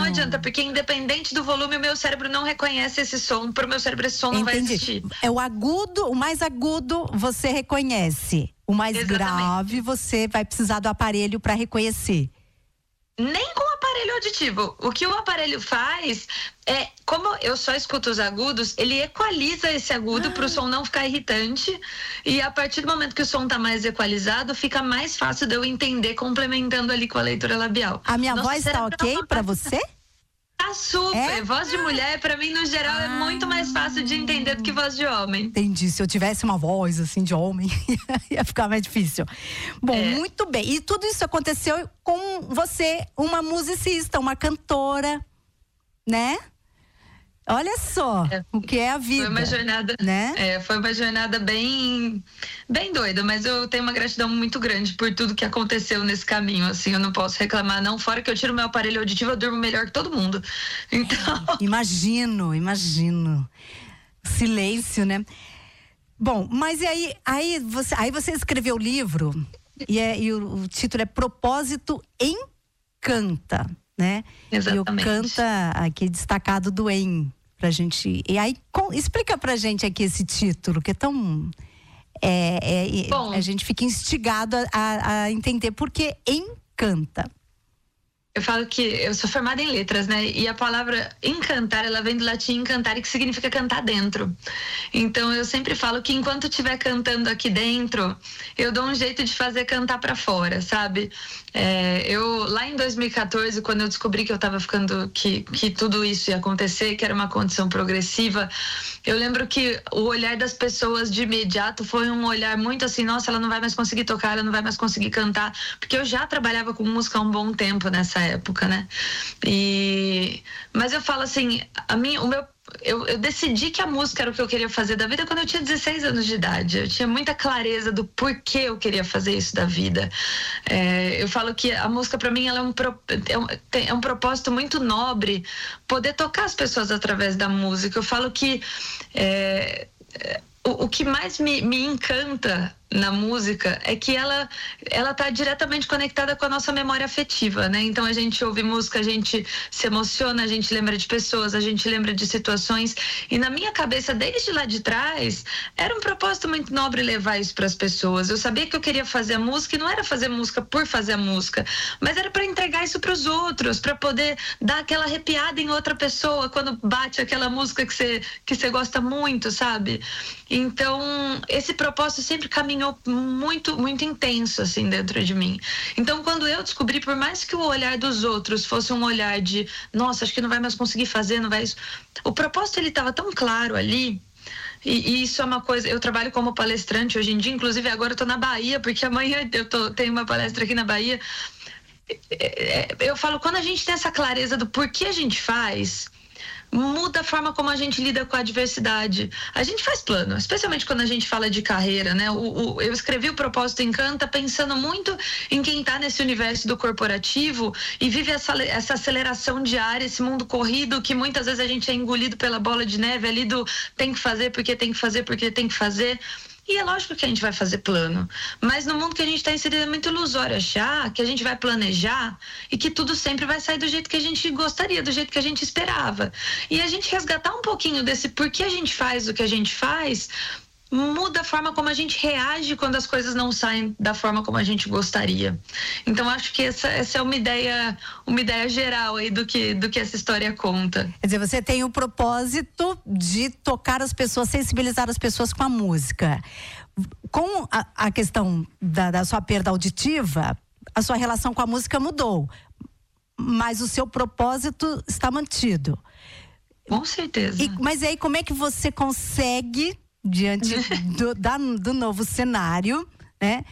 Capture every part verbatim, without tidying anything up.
adianta, porque independente do volume, o meu cérebro não reconhece esse som. Pro meu cérebro esse som não Entendi. vai existir. É o agudo, o mais agudo você reconhece. O mais Exatamente. grave você vai precisar do aparelho para reconhecer. Nem com o aparelho auditivo. O que o aparelho faz é, como eu só escuto os agudos, ele equaliza esse agudo ah. para o som não ficar irritante. E a partir do momento que o som tá mais equalizado, fica mais fácil de eu entender, complementando ali com a leitura labial. A minha Nosso voz tá ok para você? Tá super. É? Voz de mulher, pra mim, no geral, ah. é muito mais fácil de entender do que voz de homem. Entendi. Se eu tivesse uma voz, assim, de homem, ia ficar mais difícil. Bom, é. muito bem. E tudo isso aconteceu com você, uma musicista, uma cantora, né? Olha só é, o que é a vida. Foi uma jornada, né? É, foi uma jornada bem, bem doida, mas eu tenho uma gratidão muito grande por tudo que aconteceu nesse caminho, assim, eu não posso reclamar, não, fora que eu tiro meu aparelho auditivo, eu durmo melhor que todo mundo, então... Imagino, imagino. Silêncio, né? Bom, mas e aí, aí, você, aí você escreveu o livro, e, é, e o, o título é Propósito Encanta, né? Exatamente. E o Canta aqui destacado do Em. Pra gente, e aí, com, explica pra gente aqui esse título, que é tão... É, é, Bom, a gente fica instigado a, a, a entender por que encanta. Eu falo que eu sou formada em letras, né? E a palavra encantar, ela vem do latim encantare, que significa cantar dentro. Então eu sempre falo que enquanto eu estiver cantando aqui dentro, eu dou um jeito de fazer cantar pra fora, sabe? É, eu, lá em dois mil e quatorze, quando eu descobri que eu tava ficando, que, que tudo isso ia acontecer, que era uma condição progressiva, eu lembro que o olhar das pessoas de imediato foi um olhar muito assim, nossa, ela não vai mais conseguir tocar, ela não vai mais conseguir cantar, porque eu já trabalhava com música há um bom tempo nessa época, né? E mas eu falo assim, a minha, o meu Eu, eu decidi que a música era o que eu queria fazer da vida quando eu tinha dezesseis anos de idade. Eu tinha muita clareza do porquê eu queria fazer isso da vida. É, eu falo que a música para mim ela é, um, é, um, é um propósito muito nobre, poder tocar as pessoas através da música. Eu falo que é, o, o que mais me, me encanta na música é que ela ela tá diretamente conectada com a nossa memória afetiva, né? Então a gente ouve música, a gente se emociona, a gente lembra de pessoas, a gente lembra de situações, e na minha cabeça desde lá de trás era um propósito muito nobre levar isso para as pessoas. Eu sabia que eu queria fazer a música e não era fazer música por fazer a música, mas era para entregar isso para os outros, para poder dar aquela arrepiada em outra pessoa quando bate aquela música que você que você gosta muito, sabe? Então esse propósito sempre caminhou muito, muito intenso assim dentro de mim. Então quando eu descobri, por mais que o olhar dos outros fosse um olhar de nossa, acho que não vai mais conseguir fazer, não vai isso, o propósito ele estava tão claro ali. E, e isso é uma coisa, eu trabalho como palestrante hoje em dia, inclusive agora eu tô na Bahia, porque amanhã eu tô, tenho uma palestra aqui na Bahia. Eu falo, quando a gente tem essa clareza do porquê a gente faz, muda a forma como a gente lida com a adversidade. A gente faz plano, especialmente quando a gente fala de carreira, né? O, o, eu escrevi o Propósito Encanta pensando muito em quem tá nesse universo do corporativo e vive essa, essa aceleração diária, esse mundo corrido que muitas vezes a gente é engolido pela bola de neve ali do tem que fazer porque tem que fazer porque tem que fazer. E é lógico que a gente vai fazer plano, mas no mundo que a gente está inserido é muito ilusório achar que a gente vai planejar e que tudo sempre vai sair do jeito que a gente gostaria, do jeito que a gente esperava. E a gente resgatar um pouquinho desse porquê a gente faz o que a gente faz, muda a forma como a gente reage quando as coisas não saem da forma como a gente gostaria. Então acho que essa, essa é uma ideia, uma ideia geral aí do que, do que essa história conta. Quer dizer, você tem o propósito de tocar as pessoas, sensibilizar as pessoas com a música. Com a, a questão da, da sua perda auditiva, a sua relação com a música mudou, mas o seu propósito está mantido. Com certeza. E, mas aí como é que você consegue, diante do, da, do novo cenário, né?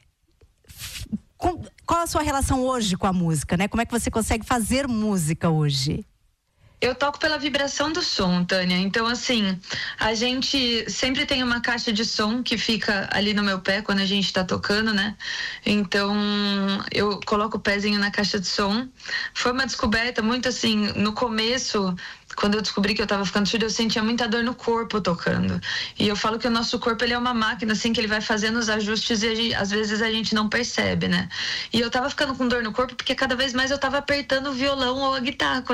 Com, qual a sua relação hoje com a música, né? Como é que você consegue fazer música hoje? Eu toco pela vibração do som, Tânia. Então, assim, a gente sempre tem uma caixa de som que fica ali no meu pé quando a gente tá tocando, né? Então, eu coloco o pezinho na caixa de som. Foi uma descoberta muito assim, no começo, quando eu descobri que eu tava ficando surda, eu sentia muita dor no corpo tocando. E eu falo que o nosso corpo, ele é uma máquina, assim, que ele vai fazendo os ajustes e a gente, às vezes a gente não percebe, né? E eu tava ficando com dor no corpo porque cada vez mais eu tava apertando o violão ou a guitarra.